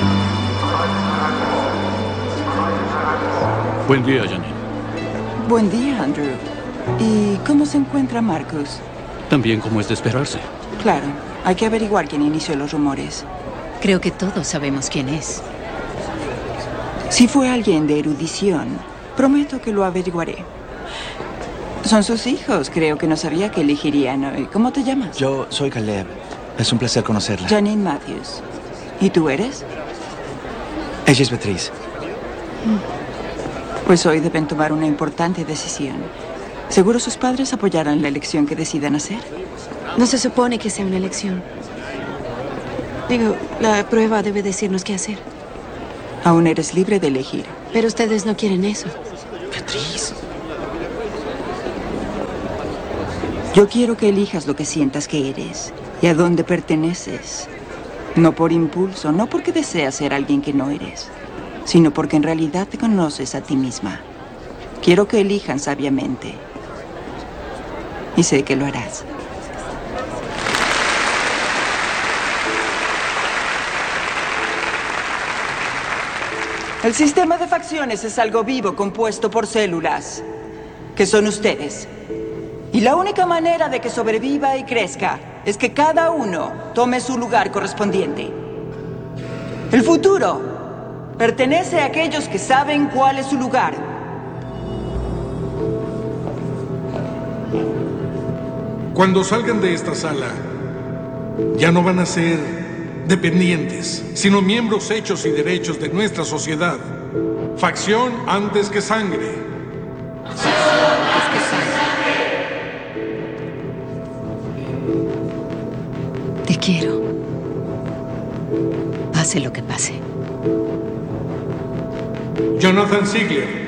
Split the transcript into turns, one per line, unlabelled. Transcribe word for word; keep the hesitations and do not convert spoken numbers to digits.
Buen día, Janine.
Buen día, Andrew. ¿Y cómo se encuentra Marcus?
También como es de esperarse.
Claro, hay que averiguar quién inició los rumores.
Creo que todos sabemos quién es.
Si fue alguien de erudición, prometo que lo averiguaré. Son sus hijos, creo que no sabía que elegirían hoy. ¿Cómo te llamas?
Yo soy Caleb. Es un placer conocerla.
Janine Matthews. ¿Y tú eres?
Ella es Beatriz.
Pues hoy deben tomar una importante decisión. ¿Seguro sus padres apoyarán la elección que decidan hacer?
No se supone que sea una elección. Digo, la prueba debe decirnos qué hacer.
Aún eres libre de elegir.
Pero ustedes no quieren eso.
Beatriz.
Yo quiero que elijas lo que sientas que eres y a dónde perteneces. No por impulso, no porque deseas ser alguien que no eres, sino porque en realidad te conoces a ti misma. Quiero que elijan sabiamente. Y sé que lo harás. El sistema de facciones es algo vivo compuesto por células, que son ustedes. Y la única manera de que sobreviva y crezca es que cada uno tome su lugar correspondiente. El futuro pertenece a aquellos que saben cuál es su lugar.
Cuando salgan de esta sala, ya no van a ser dependientes, sino miembros hechos y derechos de nuestra sociedad. Facción antes que sangre.
Te quiero. Pase lo que pase.
Jonathan Ziegler.